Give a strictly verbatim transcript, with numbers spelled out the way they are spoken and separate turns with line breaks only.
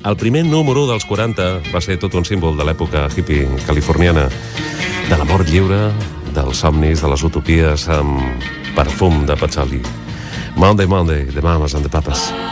El primer número dels quaranta va ser tot un símbol de l'època hippie californiana, de l'amor lliure, dels somnis, de les utopies amb perfum de patxoli. Monday, Monday, de Mamas and the Papas.